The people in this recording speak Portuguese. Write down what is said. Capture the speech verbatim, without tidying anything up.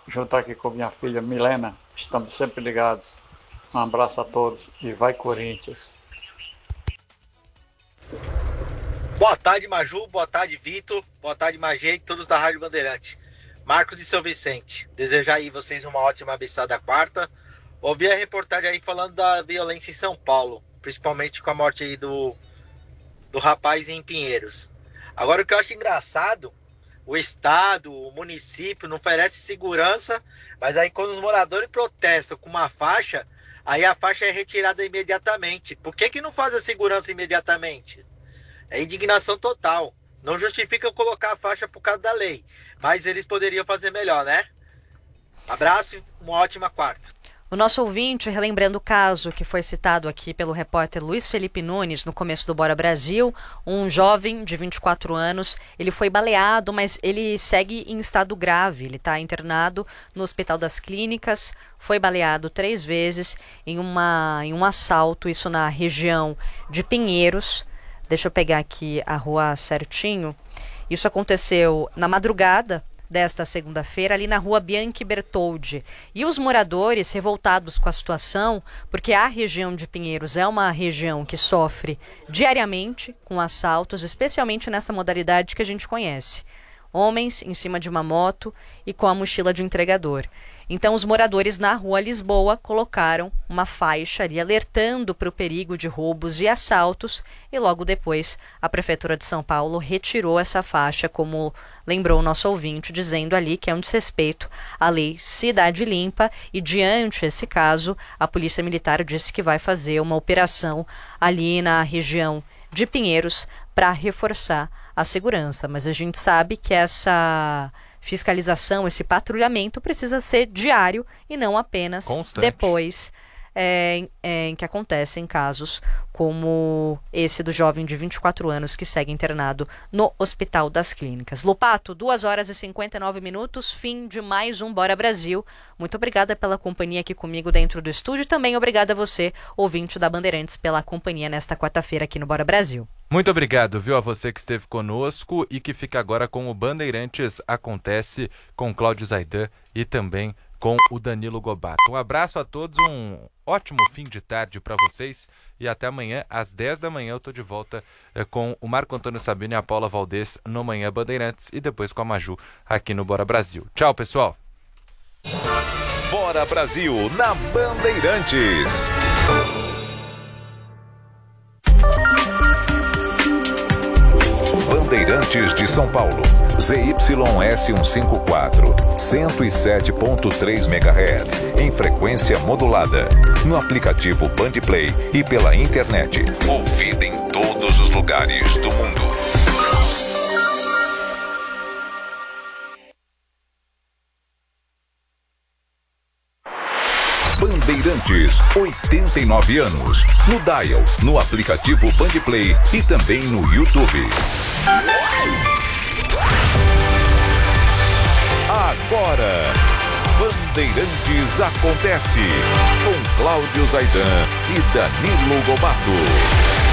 junto aqui com minha filha Milena. Estamos sempre ligados. Um abraço a todos e vai Corinthians. Boa tarde, Maju. Boa tarde, Vitor. Boa tarde, Magê e todos da Rádio Bandeirantes. Marco de São Vicente. Desejar aí vocês uma ótima abençoada quarta. Ouvi a reportagem aí falando da violência em São Paulo, principalmente com a morte aí do, do rapaz em Pinheiros. Agora, o que eu acho engraçado, o Estado, o município não oferece segurança, mas aí quando os moradores protestam com uma faixa, aí a faixa é retirada imediatamente. Por que que não faz a segurança imediatamente? É indignação total. Não justifica colocar a faixa por causa da lei, mas eles poderiam fazer melhor, né? Abraço e uma ótima quarta. O nosso ouvinte, relembrando o caso que foi citado aqui pelo repórter Luiz Felipe Nunes no começo do Bora Brasil, um jovem de vinte e quatro anos, ele foi baleado, mas ele segue em estado grave, ele está internado no Hospital das Clínicas, foi baleado três vezes em, uma, em um assalto, isso na região de Pinheiros. Deixa eu pegar aqui a rua certinho. Isso aconteceu na madrugada desta segunda-feira, ali na rua Bianchi Bertoldi. E os moradores revoltados com a situação, porque a região de Pinheiros é uma região que sofre diariamente com assaltos, especialmente nessa modalidade que a gente conhece. Homens em cima de uma moto e com a mochila de entregador. Então, os moradores na rua Lisboa colocaram uma faixa ali alertando para o perigo de roubos e assaltos e logo depois a Prefeitura de São Paulo retirou essa faixa, como lembrou o nosso ouvinte, dizendo ali que é um desrespeito à lei Cidade Limpa e diante desse caso a Polícia Militar disse que vai fazer uma operação ali na região de Pinheiros para reforçar a segurança, mas a gente sabe que essa fiscalização, esse patrulhamento precisa ser diário e não apenas constante. Depois é, é, em que acontecem casos como esse do jovem de vinte e quatro anos que segue internado no Hospital das Clínicas. Lopato, duas horas e cinquenta e nove minutos, fim de mais um Bora Brasil. Muito obrigada pela companhia aqui comigo dentro do estúdio e também obrigada a você, ouvinte da Bandeirantes, pela companhia nesta quarta-feira aqui no Bora Brasil. Muito obrigado, viu, a você que esteve conosco e que fica agora com o Bandeirantes Acontece com Cláudio Zaidan e também com o Danilo Gobato. Um abraço a todos, um ótimo fim de tarde para vocês e até amanhã às dez da manhã eu tô de volta eh, com o Marco Antônio Sabino e a Paula Valdez no Manhã Bandeirantes e depois com a Maju aqui no Bora Brasil. Tchau, pessoal! Bora Brasil na Bandeirantes. Bandeirantes de São Paulo, Z Y S cento e cinquenta e quatro, cento e sete ponto três megahertz, em frequência modulada, no aplicativo Bandplay e pela internet, ouvida em todos os lugares do mundo. Bandeirantes, oitenta e nove anos, no Dial, no aplicativo Bandplay e também no YouTube. Agora, Bandeirantes Acontece, com Cláudio Zaidan e Danilo Gobato.